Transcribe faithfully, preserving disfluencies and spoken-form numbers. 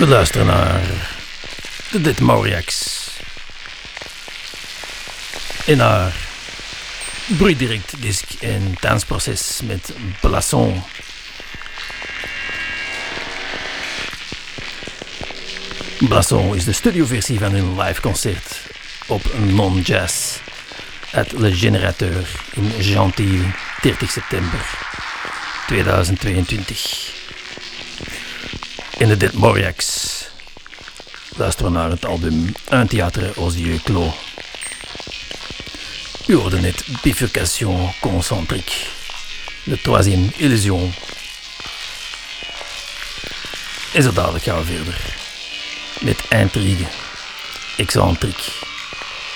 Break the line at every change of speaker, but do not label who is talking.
We luisteren naar de Dit Mauriacs in haar broeidirect disc en dansproces met Blasson. Blasson is de studioversie van hun live concert op Non-Jazz uit Le Générateur in Gentilly, dertig september tweeduizend tweeëntwintig. In de Dit Mauriacs luisteren we naar het album Un Théâtre aux Yeux Clos. U hoorde net Bifurcation Concentrique, de troisième illusion. En zo dadelijk gaan we verder met Intrigue Excentrique.